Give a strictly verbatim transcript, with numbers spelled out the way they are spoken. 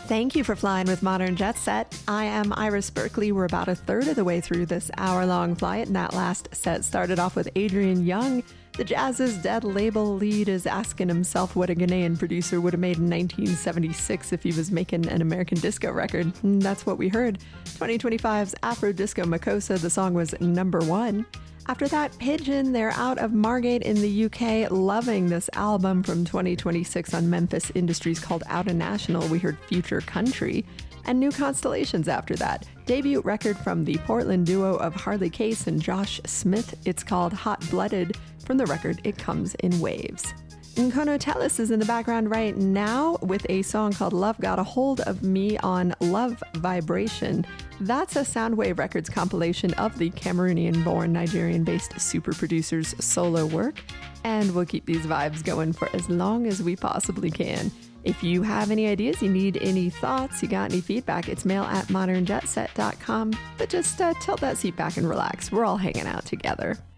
Thank you for flying with Modern Jet Set. I am Iris Berkeley. We're about a third of the way through this hour-long flight, and that last set started off with Adrian Young. The Jazz's Dead label lead is asking himself what a Ghanaian producer would have made in nineteen seventy-six if he was making an American disco record. And that's what we heard. twenty twenty-five's Afro Disco Makossa, the song was number one. After that, Pigeon, they're out of Margate in the U K, loving this album from twenty twenty-six on Memphis Industries called Outta National. We heard Future Country. And New Constellations after that. Debut record from the Portland duo of Harley Case and Josh Smith. It's called Hot Blooded. From the record, it comes in waves. Nkono Tellis is in the background right now with a song called Love Got a Hold of Me on Love Vibration. That's a Soundwave Records compilation of the Cameroonian-born, Nigerian-based super producer's solo work. And we'll keep these vibes going for as long as we possibly can. If you have any ideas, you need any thoughts, you got any feedback, it's mail at modern jet set dot com. But just uh, tilt that seat back and relax. We're all hanging out together.